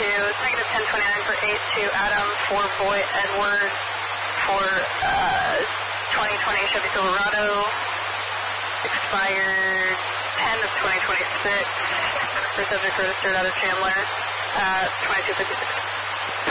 It's negative 1029 for 8 to Adam, for Boy Edward, for 2020 Chevy Silverado, expired 10 of 2026, for subject registered out of Chandler, 2256.